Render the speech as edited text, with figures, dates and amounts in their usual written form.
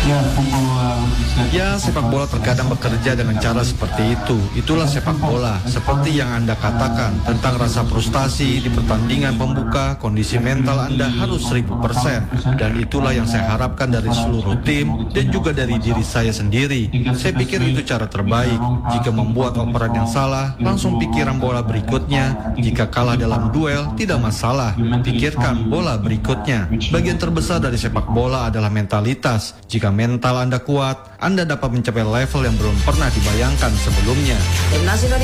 Ya, sepak bola terkadang bekerja dengan cara seperti itu. Itulah sepak bola. Seperti yang Anda katakan tentang rasa frustasi di pertandingan pembuka, kondisi mental Anda harus 1000%. Dan itulah yang saya harapkan dari seluruh tim dan juga dari diri saya sendiri. Saya pikir itu cara terbaik. Jika membuat operan yang salah, langsung pikiran bola berikutnya. Jika kalah dalam duel, tidak masalah. Pikirkan bola berikutnya. Bagian terbesar dari sepak bola adalah mentalitas. Jika mental Anda kuat, Anda dapat mencapai level yang belum pernah dibayangkan sebelumnya. Timnas Indonesia